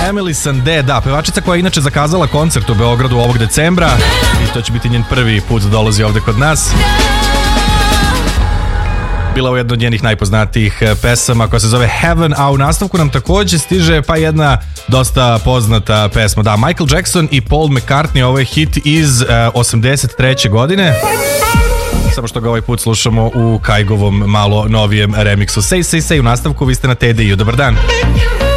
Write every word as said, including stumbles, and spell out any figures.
Emily Sandé, da, pevačica koja je inače zakazala koncert u Beogradu ovog decembra i to će biti njen prvi put da dolazi ovde kod nas. Bila je jedna od njenih najpoznatijih pesama koja se zove Heaven, a u nastavku nam takođe stiže pa jedna dosta poznata pesma. Da, Michael Jackson i Paul McCartney, ovo je hit iz uh, osamdeset treće godine. Samo što ga ovaj put slušamo u Kaigovom malo novijem remiksu. Say, say, say u nastavku, vi ste na T D I-u. Dobar dan.